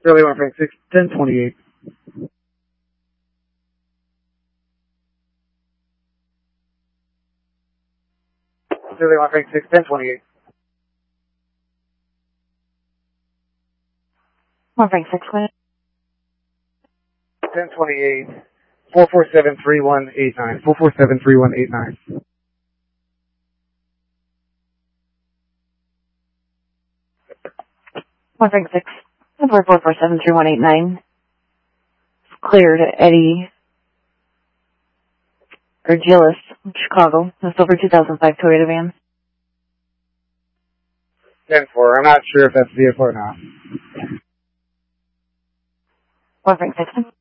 Early 1 Frank 6, 1028. Early 1 Frank 6, 1028. 1 Frank 6, what? 1028. 4473189. 4473189. 1 Frank 6, 4473189. Clear to Eddie Gillis, Chicago. The silver 2005 Toyota van. 10-4. I'm not sure if that's vehicle or not. 1 Frank 6.